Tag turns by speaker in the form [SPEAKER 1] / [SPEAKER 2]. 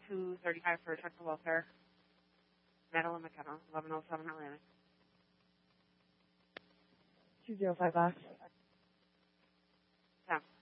[SPEAKER 1] 235 for check for welfare. Madeline McKenna, 1107 Atlantic.
[SPEAKER 2] 205 box.
[SPEAKER 1] 10.